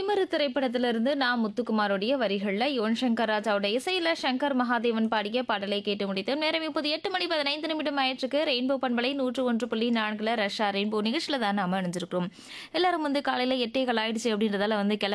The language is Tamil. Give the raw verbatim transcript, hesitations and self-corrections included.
திமிரு திரைப்படத்திலிருந்து நான் முத்துக்குமாரோடைய வரிகள்ல யுவன் சங்கர் ராஜாவோட இசையில சங்கர் மகாதேவன் பாடிய பாடலை கேட்டு முடித்தோம். நேரம் இப்போது எட்டு மணி பதினைந்து நிமிடம் ஆயிற்றுக்கு. ரெயின்போ பண்பலை நூற்று ஒன்று புள்ளி நான்குல ரஷ்யா ரெயின்போ நிகழ்ச்சியில தான் நாம அணிஞ்சிருக்கிறோம். எல்லாரும் வந்து காலையில எட்டே கால் ஆயிடுச்சு அப்படின்றதால வந்து கிளம்ப